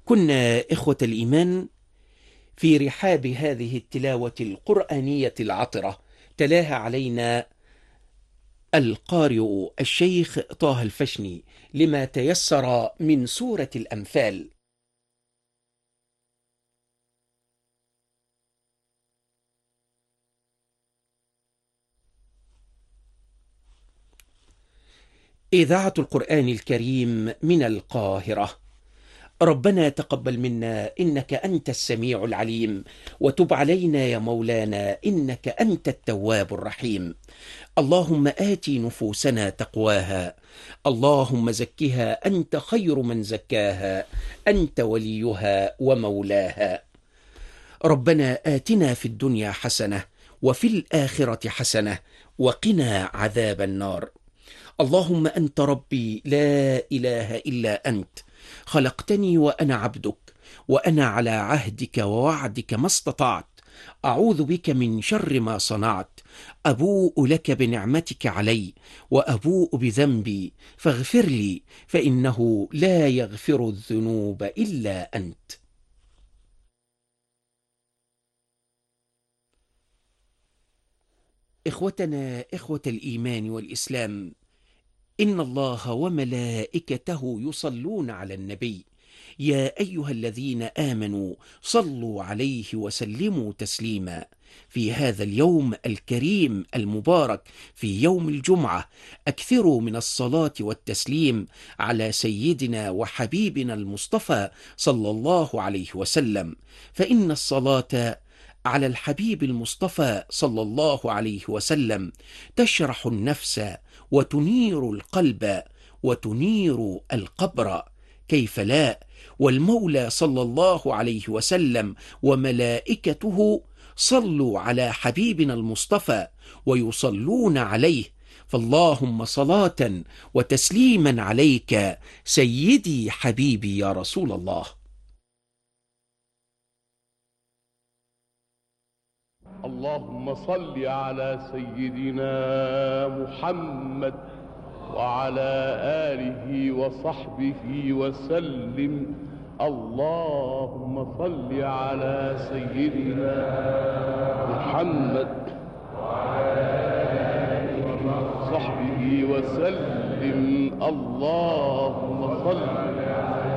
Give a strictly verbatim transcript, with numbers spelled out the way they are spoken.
كنا إخوة الإيمان في رحاب هذه التلاوة القرآنية العطرة، تلاها علينا القارئ الشيخ طه الفشني لما تيسر من سورة الأنفال. إذاعة القرآن الكريم من القاهرة. ربنا تقبل منا إنك أنت السميع العليم، وتب علينا يا مولانا إنك أنت التواب الرحيم. اللهم آت نفوسنا تقواها، اللهم زكها أنت خير من زكاها، أنت وليها ومولاها. ربنا آتنا في الدنيا حسنة وفي الآخرة حسنة وقنا عذاب النار. اللهم أنت ربي لا إله إلا أنت، خلقتني وأنا عبدك، وأنا على عهدك ووعدك ما استطعت، أعوذ بك من شر ما صنعت، أبوء لك بنعمتك علي وأبوء بذنبي فاغفر لي، فإنه لا يغفر الذنوب إلا أنت. إخوتنا إخوة الإيمان والإسلام، إن الله وملائكته يصلون على النبي، يا أيها الذين آمنوا صلوا عليه وسلموا تسليما. في هذا اليوم الكريم المبارك، في يوم الجمعة، أكثروا من الصلاة والتسليم على سيدنا وحبيبنا المصطفى صلى الله عليه وسلم، فإن الصلاة على الحبيب المصطفى صلى الله عليه وسلم تشرح النفس وتنير القلب وتنير القبر، كيف لا؟ والمولى صلى الله عليه وسلم وملائكته صلوا على حبيبنا المصطفى ويصلون عليه، فاللهم صلاة وتسليما عليك سيدي حبيبي يا رسول الله. اللهم صل على سيدنا محمد وعلى آله وصحبه وسلم. اللهم صل على سيدنا محمد وعلى آله وصحبه وسلم. اللهم صل